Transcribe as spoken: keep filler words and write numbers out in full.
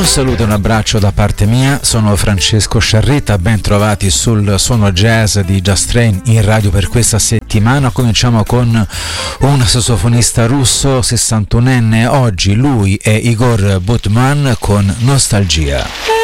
Un saluto e un abbraccio da parte mia, sono Francesco Sciarretta, ben trovati sul Suono Jazz di Just Train in radio per questa settimana. Cominciamo con un sassofonista russo sessantunenne, oggi lui è Igor Butman con Nostalgia.